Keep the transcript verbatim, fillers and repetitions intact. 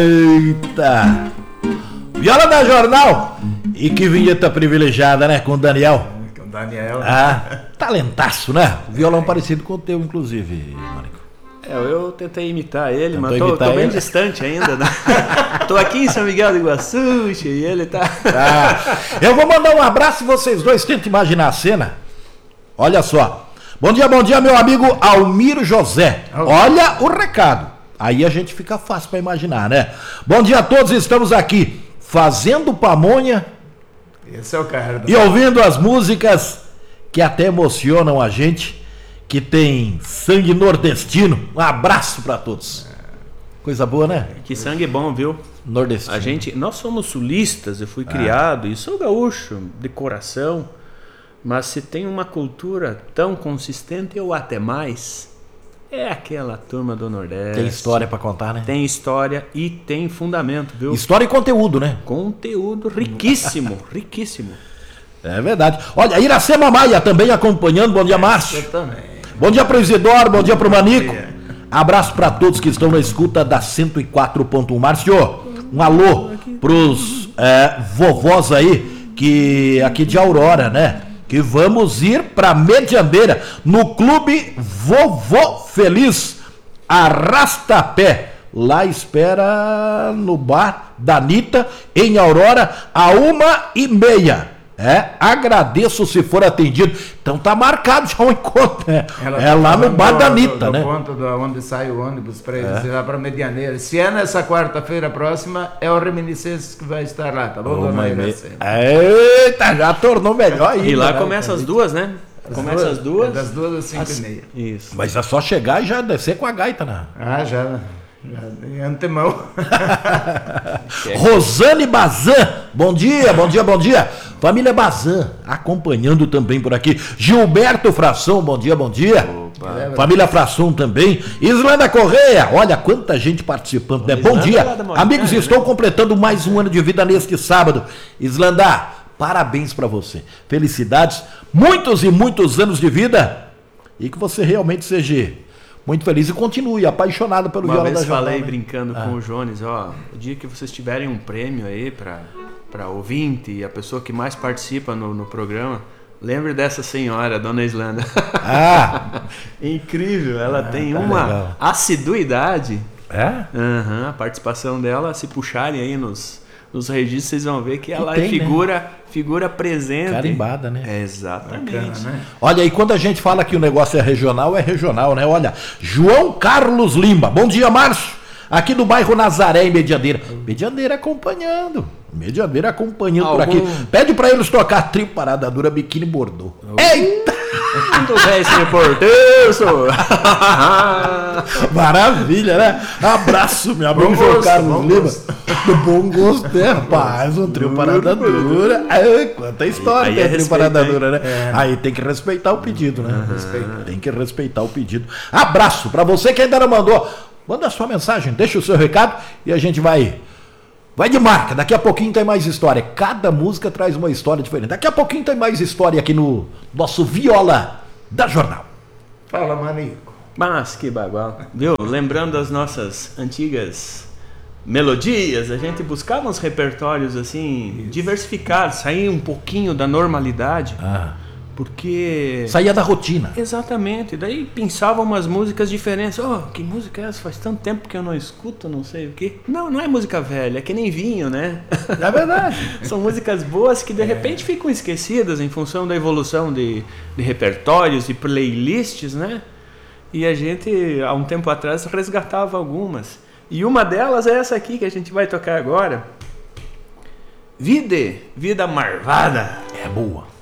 Eita! Viola da Jornal! E que vinheta privilegiada, né? Com o Daniel. Com o Daniel. Ah, talentaço, né? Violão parecido com o teu, inclusive, Mônico. É, eu tentei imitar ele, Tentou mas tô, imitar tô bem ele? distante ainda, né? Tô aqui em São Miguel do Iguaçu e ele tá... Ah, eu vou mandar um abraço e vocês dois tentem imaginar a cena. Olha só. Bom dia, bom dia, meu amigo Almiro José. Olha o recado. Aí a gente fica fácil para imaginar, né? Bom dia a todos, estamos aqui fazendo pamonha. Esse é o cara do... E ouvindo as músicas que até emocionam a gente, que tem sangue nordestino. Um abraço para todos. Coisa boa, né? Que sangue bom, viu? Nordestino. A gente, nós somos sulistas, eu fui criado e sou gaúcho de coração, mas se tem uma cultura tão consistente ou até mais, é aquela turma do Nordeste. Tem história para contar, né? Tem história e tem fundamento, viu? História e conteúdo, né? Conteúdo riquíssimo, riquíssimo. É verdade. Olha, Iracema Maia também acompanhando. Bom dia, Márcio. Eu também. Bom dia pro Isidoro, bom dia pro Manico. Abraço para todos que estão na escuta da cento e quatro ponto um. Márcio, um alô pros é, vovós aí, que aqui de Aurora, né? Que vamos ir para Medianeira, no Clube Vovô Feliz, Arrastapé. Lá espera no bar da Anitta, em Aurora, a uma e meia. É, agradeço se for atendido. Então tá marcado já um encontro, né? Ela É tá lá no falando bar do- da Anitta, do, né? Do ponto de onde sai o ônibus para eles ir lá para Medianeira. Se é nessa quarta-feira próxima, é o Reminiscências que vai estar lá, tá bom, Uma dona e meia. Iracema? Eita, já tornou melhor ainda. E lá né? começa as duas, né? Começa as duas. É das duas às cinco As- e meia. Isso. Mas é só chegar e já descer com a gaita, né? Ah, já. já em antemão. Rosane Bazan, bom dia, bom dia, bom dia. Família Bazan, acompanhando também por aqui. Gilberto Fração, bom dia, bom dia. Opa. Família Fração também. Islanda Correia, olha quanta gente participando, né? Bom Islanda dia. lá da Montanha, Amigos, né? estou completando mais um ano de vida neste sábado. Islanda, parabéns para você. Felicidades, muitos e muitos anos de vida e que você realmente seja muito feliz e continue apaixonado pelo Uma Viola vez da Jornal, falei né? brincando Ah. com o Jones, ó, o dia que vocês tiverem um prêmio aí para para ouvinte e a pessoa que mais participa no, no programa, lembre dessa senhora, dona Islanda. Ah, Incrível, ela tem tá uma legal. assiduidade. é? Aham, a participação dela, se puxarem aí nos, nos registros, vocês vão ver que ela tem, é figura, figura presente. Carimbada, né? É, exatamente. Bacana, né? Olha, e quando a gente fala que o negócio é regional, é regional, né? Olha, João Carlos Lima. Bom dia, Márcio. Aqui do bairro Nazaré, em Medianeira. Medianeira acompanhando. Medianeira acompanhando por Algum- aqui. Pede pra eles tocar Trio Parada Dura, Biquíni Bordô. Eita! Muito bem, senhor Porteiro. Maravilha, né? Abraço, meu amigo Bom João gosto, Carlos bom Lima. gosto. Do bom gosto, né, rapaz? Um Trio Parada Dura. Ai, quanta história Aí tem é Trio respeito, Parada hein? Dura, né? É. Aí tem que respeitar o pedido, né? Tem que respeitar o pedido. Abraço pra você que ainda não mandou. Manda a sua mensagem, deixa o seu recado e a gente vai. Vai de marca. Daqui a pouquinho tem mais história. Cada música traz uma história diferente. Daqui a pouquinho tem mais história aqui no nosso Viola da Jornal. Fala, Manico. Mas que bagual. Viu? Lembrando as nossas antigas melodias, a gente buscava uns repertórios assim, diversificados, sair um pouquinho da normalidade, Ah, porque... saía da rotina. Exatamente, daí pensava umas músicas diferentes. Oh, que música é essa? Faz tanto tempo que eu não escuto, não sei o quê. Não, não é música velha, é que nem vinho, né? É verdade. São músicas boas que de repente ficam esquecidas em função da evolução de, de repertórios e playlists, né? E a gente, há um tempo atrás, resgatava algumas. E uma delas é essa aqui que a gente vai tocar agora. Vide, Vida Marvada. É boa.